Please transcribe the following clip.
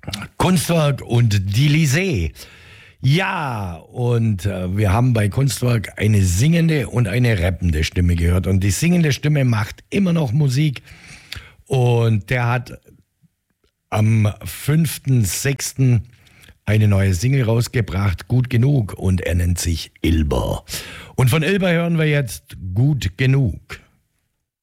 Kunstwerk und die Lisee. Ja, und wir haben bei Kunstwerk eine singende und eine rappende Stimme gehört. Und die singende Stimme macht immer noch Musik. Und der hat am 5.6. eine neue Single rausgebracht, Gut genug. Und er nennt sich Ilber. Und von Ilber hören wir jetzt Gut genug.